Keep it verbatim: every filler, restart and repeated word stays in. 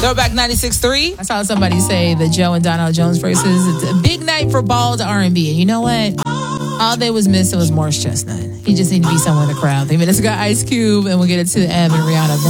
Throwback ninety-six point three. I saw somebody say the Joe and Donald Jones versus it's a big night for bald R and B. And you know what? All they was missing was Morris Chestnut. He just needed to be somewhere in the crowd. Three minutes ago, Ice Cube, and we'll get it to Em and Rihanna.